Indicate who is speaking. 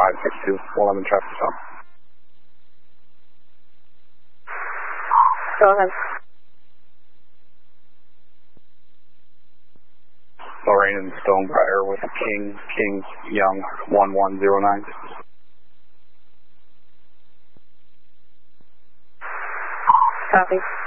Speaker 1: 562, 11 traffic stop.
Speaker 2: Go ahead.
Speaker 1: Lorraine and Stonebriar with King Young 1109.
Speaker 2: Copy.